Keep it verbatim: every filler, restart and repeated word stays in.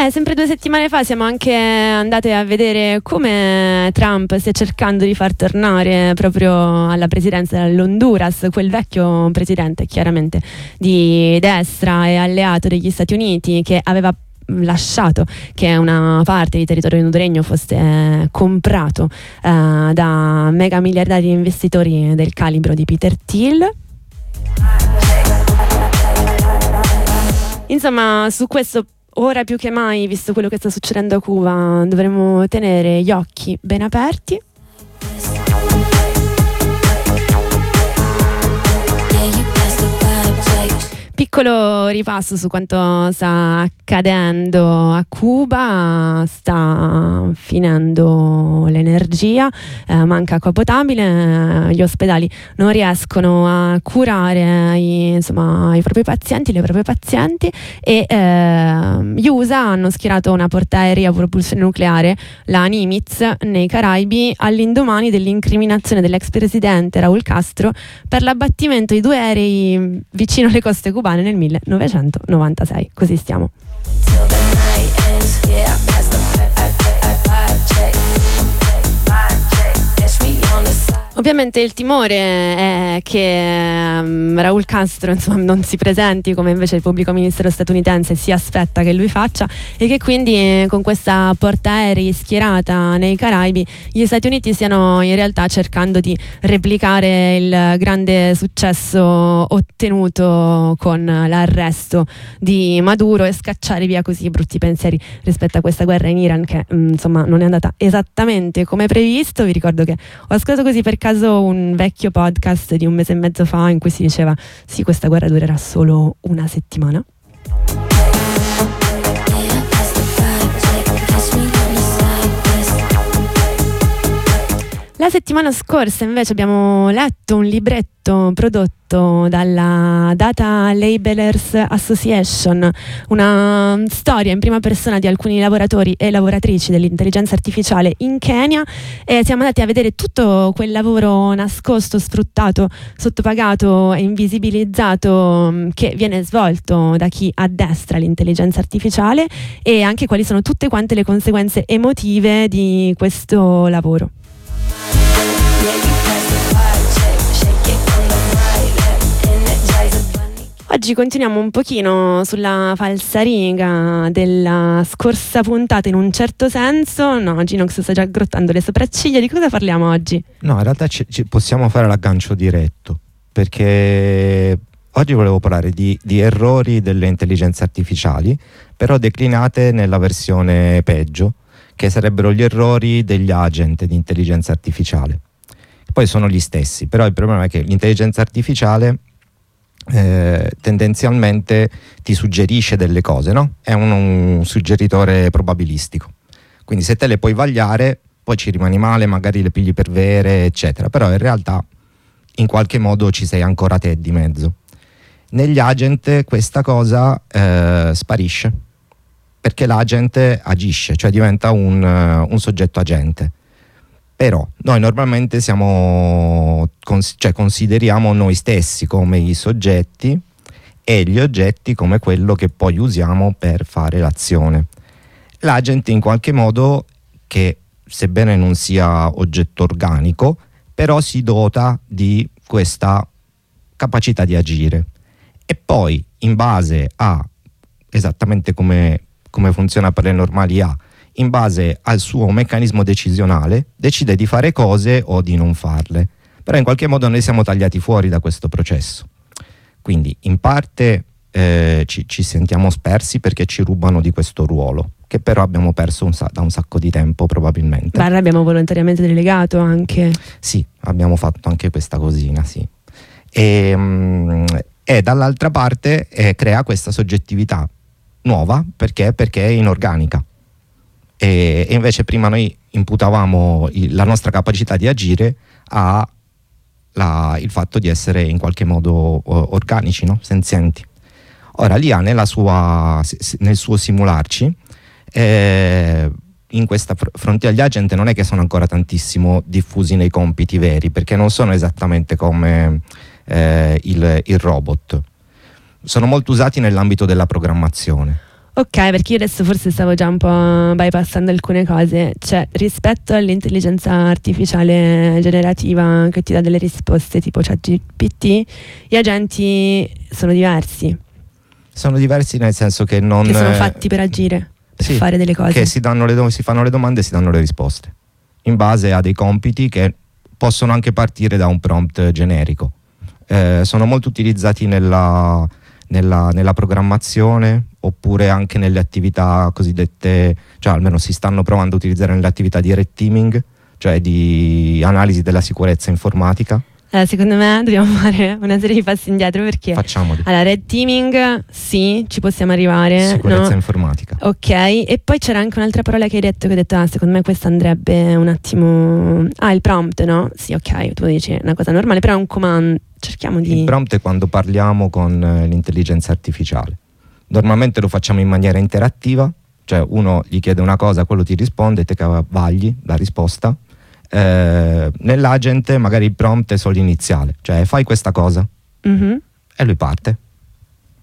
Eh, sempre due settimane fa siamo anche andate a vedere come Trump stia cercando di far tornare proprio alla presidenza dell'Honduras quel vecchio presidente chiaramente di destra e alleato degli Stati Uniti, che aveva lasciato che una parte di territorio honduregno fosse eh, comprato eh, da mega miliardari investitori del calibro di Peter Thiel. Insomma, su questo ora più che mai, visto quello che sta succedendo a Cuba, dovremmo tenere gli occhi ben aperti. Piccolo ripasso su quanto sta accadendo a Cuba. Sta finendo l'energia, eh, manca acqua potabile, gli ospedali non riescono a curare i, insomma, i propri pazienti, le proprie pazienti, e eh, gli U S A hanno schierato una portaerei a propulsione nucleare, la Nimitz, nei Caraibi, all'indomani dell'incriminazione dell'ex presidente Raúl Castro per l'abbattimento di due aerei vicino alle coste cubane nel millenovecentonovantasei. Così stiamo. Ovviamente il timore è che um, Raúl Castro insomma non si presenti come invece il pubblico ministero statunitense si aspetta che lui faccia, e che quindi con questa portaerei schierata nei Caraibi gli Stati Uniti stiano in realtà cercando di replicare il grande successo ottenuto con l'arresto di Maduro e scacciare via così brutti pensieri rispetto a questa guerra in Iran che um, insomma non è andata esattamente come previsto. Vi ricordo che ho ascoltato così per caso un vecchio podcast di un mese e mezzo fa in cui si diceva sì, questa guerra durerà solo una settimana. La settimana scorsa invece abbiamo letto un libretto prodotto dalla Data Labelers Association, una storia in prima persona di alcuni lavoratori e lavoratrici dell'intelligenza artificiale in Kenya, e siamo andati a vedere tutto quel lavoro nascosto, sfruttato, sottopagato e invisibilizzato che viene svolto da chi addestra l'intelligenza artificiale, e anche quali sono tutte quante le conseguenze emotive di questo lavoro. Oggi continuiamo un pochino sulla falsariga della scorsa puntata in un certo senso. No, Ginox sta già aggrottando le sopracciglia. Di cosa parliamo oggi? No, in realtà ci, ci possiamo fare l'aggancio diretto, perché oggi volevo parlare di, di errori delle intelligenze artificiali, però declinate nella versione peggio, che sarebbero gli errori degli agent di intelligenza artificiale. Poi sono gli stessi, però il problema è che l'intelligenza artificiale eh, tendenzialmente ti suggerisce delle cose, no? È un, un suggeritore probabilistico. Quindi se te le puoi vagliare, poi ci rimani male, magari le pigli per vere, eccetera. Però in realtà in qualche modo ci sei ancora te di mezzo. Negli agent questa cosa eh, sparisce, perché l'agent agisce, cioè diventa un, uh, un soggetto agente. Però noi normalmente siamo, cons- cioè consideriamo noi stessi come i soggetti e gli oggetti come quello che poi usiamo per fare l'azione. L'agent in qualche modo, che sebbene non sia oggetto organico, però si dota di questa capacità di agire, e poi in base a esattamente come come funziona per le normali A, in base al suo meccanismo decisionale, decide di fare cose o di non farle. Però in qualche modo noi siamo tagliati fuori da questo processo. Quindi in parte eh, ci, ci sentiamo spersi perché ci rubano di questo ruolo, che però abbiamo perso un sa- da un sacco di tempo probabilmente. Barra abbiamo volontariamente delegato anche. Sì, abbiamo fatto anche questa cosina, sì. E, mh, e dall'altra parte eh, crea questa soggettività nuova, perché? Perché è inorganica, e, e invece prima noi imputavamo il, la nostra capacità di agire a la, il fatto di essere in qualche modo uh, organici, no? Senzienti. Ora l'I A nella sua, nel suo simularci eh, in questa fr- frontiera gli agent non è che sono ancora tantissimo diffusi nei compiti veri, perché non sono esattamente come eh, il, il robot. Sono molto usati nell'ambito della programmazione. Ok, perché io adesso forse stavo già un po' bypassando alcune cose, cioè rispetto all'intelligenza artificiale generativa che ti dà delle risposte tipo ChatGPT, gli agenti sono diversi. Sono diversi nel senso che non... Che sono fatti per agire, per sì, fare delle cose. Che si, danno le do- si fanno le domande e si danno le risposte, in base a dei compiti che possono anche partire da un prompt generico. Eh, sono molto utilizzati nella... Nella, nella programmazione, oppure anche nelle attività cosiddette, cioè almeno si stanno provando a utilizzare nelle attività di red teaming, cioè di analisi della sicurezza informatica. Allora, secondo me dobbiamo fare una serie di passi indietro, perché Facciamoli. allora, red teaming sì, ci possiamo arrivare, Sicurezza no? informatica. Ok, e poi c'era anche un'altra parola che hai detto, che hai detto ah, secondo me questa andrebbe un attimo, ah, il prompt, no? Sì, ok, tu dici una cosa normale, però è un comando. Cerchiamo di... Il prompt è quando parliamo con eh, l'intelligenza artificiale. Normalmente lo facciamo in maniera interattiva, cioè uno gli chiede una cosa, quello ti risponde, te cavalli la risposta. Eh, nell'agent magari il prompt è solo iniziale, cioè fai questa cosa, mm-hmm. e lui parte.